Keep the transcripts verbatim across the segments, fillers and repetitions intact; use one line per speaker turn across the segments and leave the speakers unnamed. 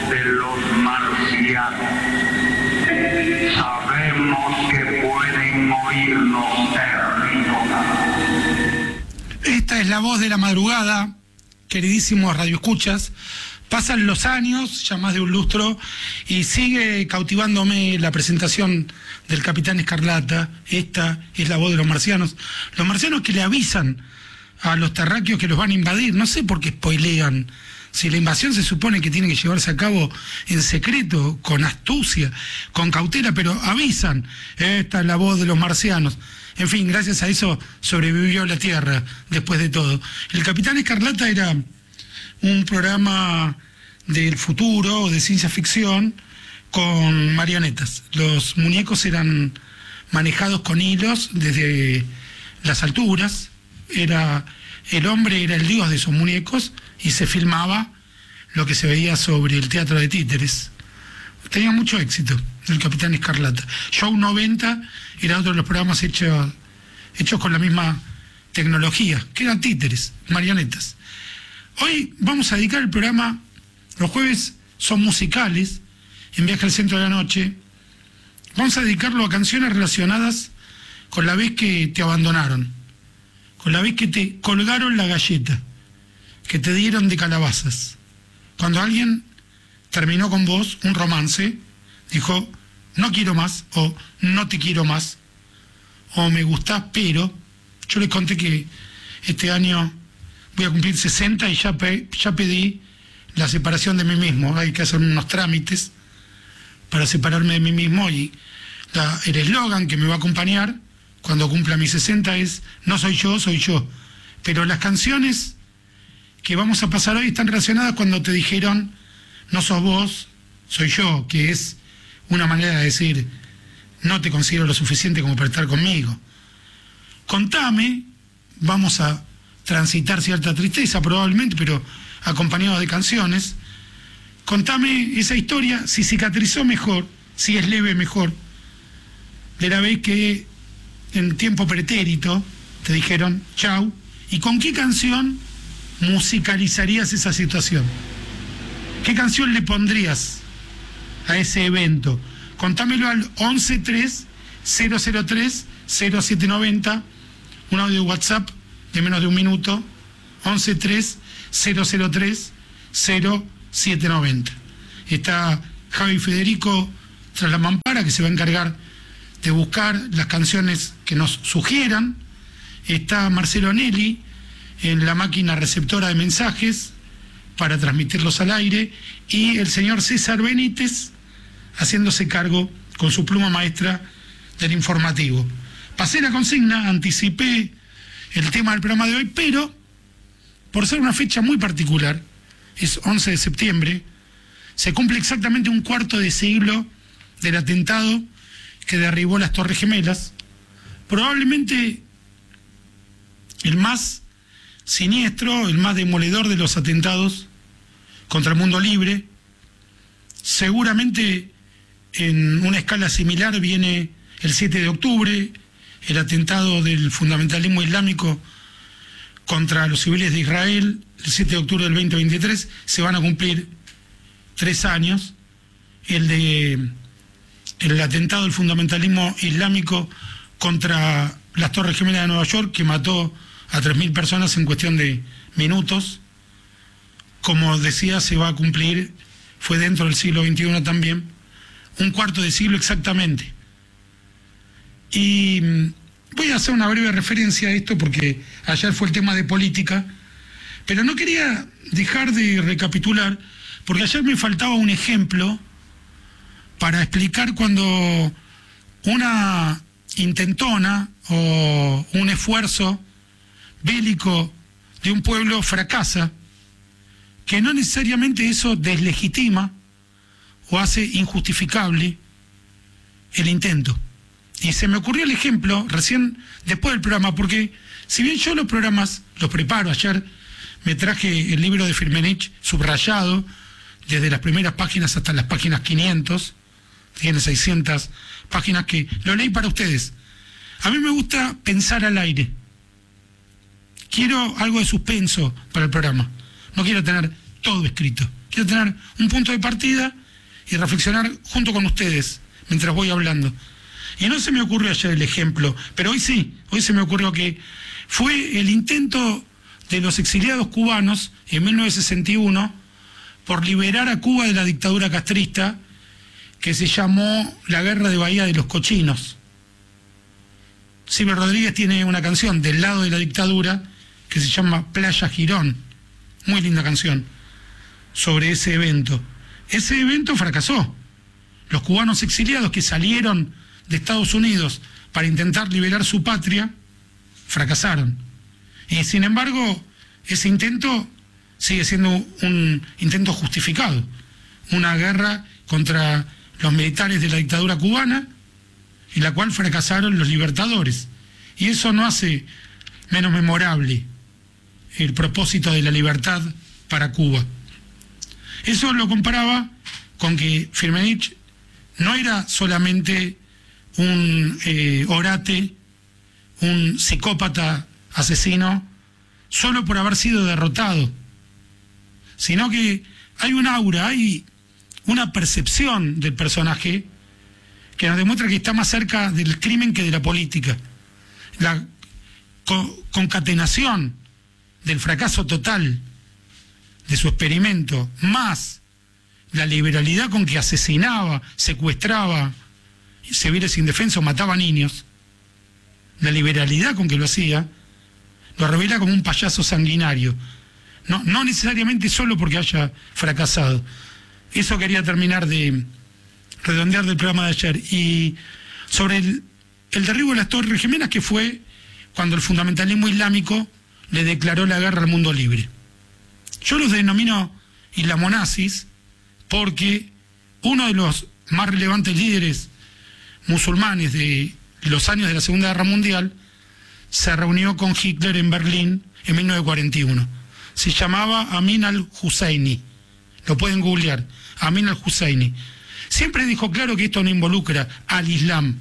de los marcianos. Sabemos que pueden oírnos terrícolas.
Esta es la voz de la madrugada, queridísimos radioescuchas. Pasan los años, ya más de un lustro, y sigue cautivándome la presentación del Capitán Escarlata. Esta es la voz de los marcianos. Los marcianos que le avisan a los terráqueos que los van a invadir. No sé por qué spoilean. Si la invasión se supone que tiene que llevarse a cabo en secreto, con astucia, con cautela, pero avisan. Esta es la voz de los marcianos. En fin, gracias a eso sobrevivió la Tierra, después de todo. El Capitán Escarlata era un programa del futuro, de ciencia ficción, con marionetas. Los muñecos eran manejados con hilos desde las alturas. Era, el hombre era el dios de esos muñecos y se filmaba lo que se veía sobre el teatro de títeres. Tenía mucho éxito el Capitán Escarlata. Show noventa era otro de los programas hechos, hechos con la misma tecnología, que eran títeres, marionetas. Hoy vamos a dedicar el programa, los jueves son musicales, en Viaje al Centro de la Noche. Vamos a dedicarlo a canciones relacionadas con la vez que te abandonaron, con la vez que te colgaron la galleta, que te dieron de calabazas. Cuando alguien terminó con vos un romance, dijo, no quiero más, o no te quiero más, o me gustás, pero... Yo les conté que este año voy a cumplir sesenta y ya, pe ya pedí la separación de mí mismo. Hay que hacer unos trámites para separarme de mí mismo, y la, el eslogan que me va a acompañar cuando cumpla mis sesenta es, no soy yo, soy yo. Pero las canciones que vamos a pasar hoy están relacionadas cuando te dijeron, no sos vos, soy yo, que es una manera de decir, no te considero lo suficiente como para estar conmigo. Contame, vamos a transitar cierta tristeza probablemente, pero acompañado de canciones. Contame esa historia, si cicatrizó mejor, si es leve mejor, de la vez que en tiempo pretérito te dijeron chau, y con qué canción musicalizarías esa situación. ¿Qué canción le pondrías a ese evento? Contámelo al once tres cero cero tres cero siete noventa, un audio de WhatsApp de menos de un minuto, once tres cero cero tres cero siete noventa. Está Javi Federico tras la mampara, que se va a encargar de buscar las canciones que nos sugieran. Está Marcelo Nelly en la máquina receptora de mensajes para transmitirlos al aire, y el señor César Benítez haciéndose cargo con su pluma maestra del informativo. Pasé la consigna, anticipé el tema del programa de hoy, pero por ser una fecha muy particular, es once de septiembre, se cumple exactamente un cuarto de siglo del atentado que derribó las Torres Gemelas, probablemente el más siniestro, el más demoledor de los atentados contra el mundo libre. Seguramente en una escala similar viene el siete de octubre, el atentado del fundamentalismo islámico contra los civiles de Israel. El siete de octubre del veinte veintitrés se van a cumplir tres años. El de el atentado del fundamentalismo islámico contra las Torres Gemelas de Nueva York, que mató a tres mil personas en cuestión de minutos. Como decía, se va a cumplir, fue dentro del siglo veintiuno también, un cuarto de siglo exactamente. Y voy a hacer una breve referencia a esto porque ayer fue el tema de política, pero no quería dejar de recapitular, porque ayer me faltaba un ejemplo para explicar cuando una intentona o un esfuerzo bélico de un pueblo fracasa, que no necesariamente eso deslegitima o hace injustificable el intento. Y se me ocurrió el ejemplo recién después del programa, porque si bien yo los programas los preparo, ayer me traje el libro de Firmenich subrayado desde las primeras páginas hasta las páginas quinientos, tiene seiscientas páginas que lo leí para ustedes. A mí me gusta pensar al aire. Quiero algo de suspenso para el programa. No quiero tener todo escrito. quiero tener un punto de partida y reflexionar junto con ustedes mientras voy hablando. Y no se me ocurrió ayer el ejemplo, pero hoy sí, hoy se me ocurrió que fue el intento de los exiliados cubanos en mil novecientos sesenta y uno por liberar a Cuba de la dictadura castrista, que se llamó la Guerra de Bahía de los Cochinos. Silvio Rodríguez tiene una canción del lado de la dictadura que se llama Playa Girón, muy linda canción, sobre ese evento. Ese evento fracasó. Los cubanos exiliados que salieron de Estados Unidos para intentar liberar su patria, fracasaron. Y sin embargo, ese intento sigue siendo un intento justificado, una guerra contra los militares de la dictadura cubana, en la cual fracasaron los libertadores. Y eso no hace menos memorable el propósito de la libertad para Cuba. Eso lo comparaba con que Firmenich no era solamente un eh, orate, un psicópata asesino, solo por haber sido derrotado, sino que hay un aura, hay una percepción del personaje que nos demuestra que está más cerca del crimen que de la política. La co- concatenación del fracaso total de su experimento, más la liberalidad con que asesinaba, secuestraba civiles indefensos, mataba niños, la liberalidad con que lo hacía, lo revela como un payaso sanguinario. No, no necesariamente solo porque haya fracasado. Eso quería terminar de redondear del programa de ayer. Y sobre el, el derribo de las Torres Gemelas, que fue cuando el fundamentalismo islámico le declaró la guerra al mundo libre. Yo los denomino islamonazis porque uno de los más relevantes líderes musulmanes de los años de la Segunda Guerra Mundial se reunió con Hitler en Berlín en mil novecientos cuarenta y uno. Se llamaba Amin al-Husseini. Lo pueden googlear. Amin al-Husseini. Siempre dijo claro que esto no involucra al Islam.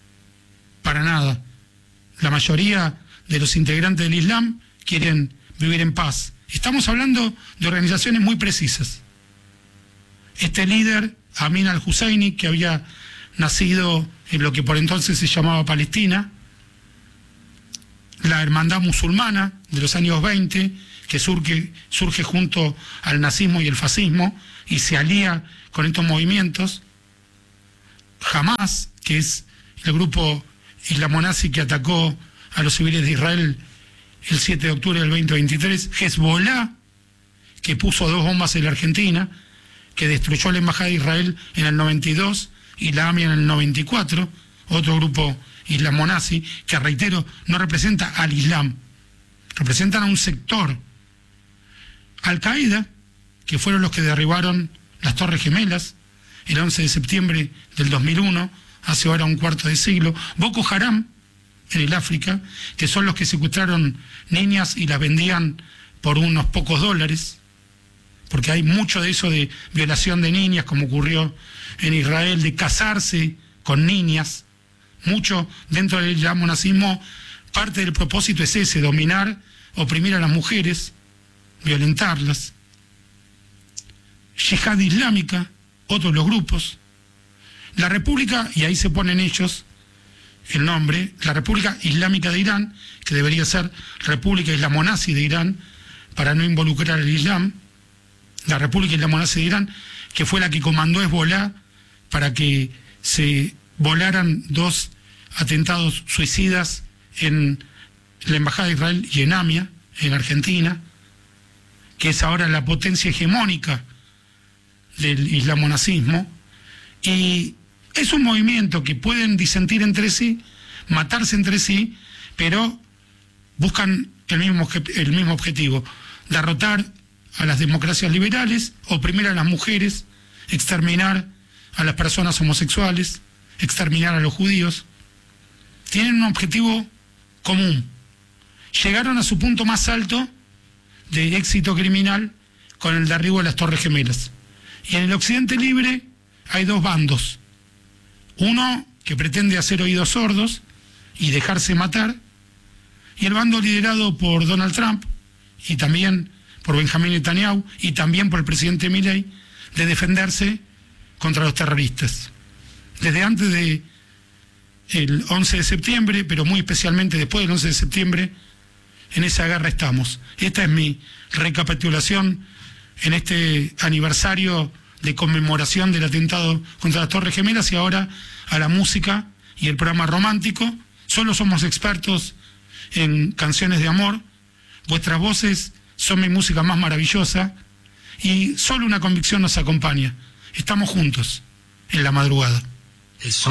Para nada. La mayoría de los integrantes del Islam quieren vivir en paz. Estamos hablando de organizaciones muy precisas. Este líder, Amin al-Husseini, que había nacido en lo que por entonces se llamaba Palestina, la hermandad musulmana de los años veinte, que surge, surge junto al nazismo y el fascismo y se alía con estos movimientos. Hamas, que es el grupo islamonazi que atacó a los civiles de Israel el siete de octubre del veinte veintitrés. Hezbollah, que puso dos bombas en la Argentina, que destruyó la embajada de Israel en el noventa y dos y la A M I A en el noventa y cuatro. Otro grupo islamonazi que, reitero, no representa al Islam, representan a un sector. Al-Qaeda, que fueron los que derribaron las Torres Gemelas el once de septiembre del dos mil uno, hace ahora un cuarto de siglo. Boko Haram, en el África, que son los que secuestraron niñas y las vendían por unos pocos dólares, porque hay mucho de eso de violación de niñas, como ocurrió en Israel, de casarse con niñas. Mucho dentro del islamonazismo, parte del propósito es ese: dominar, oprimir a las mujeres, violentarlas. Yihad Islámica, otros los grupos. La República, y ahí se ponen ellos el nombre, la República Islámica de Irán, que debería ser República Islamonazi de Irán, para no involucrar al Islam. La República Islamonazi de Irán, que fue la que comandó Hezbollah para que se volaran dos atentados suicidas en la Embajada de Israel y en AMIA, en Argentina, que es ahora la potencia hegemónica del islamonazismo. Y es un movimiento que pueden disentir entre sí, matarse entre sí, pero buscan el mismo, el mismo objetivo: derrotar a las democracias liberales, oprimir a las mujeres, exterminar a las personas homosexuales, exterminar a los judíos. Tienen un objetivo común. Llegaron a su punto más alto de éxito criminal con el derribo de las Torres Gemelas. Y en el Occidente libre hay dos bandos. Uno que pretende hacer oídos sordos y dejarse matar, y el bando liderado por Donald Trump y también por por Benjamín Netanyahu y también por el presidente Milei, de defenderse contra los terroristas. Desde antes de el once de septiembre, pero muy especialmente después del once de septiembre, en esa guerra estamos. Esta es mi recapitulación en este aniversario de conmemoración del atentado contra las Torres Gemelas, y ahora a la música y el programa romántico. Solo somos expertos en canciones de amor, vuestras voces son mi música más maravillosa y solo una convicción nos acompaña: estamos juntos en la madrugada.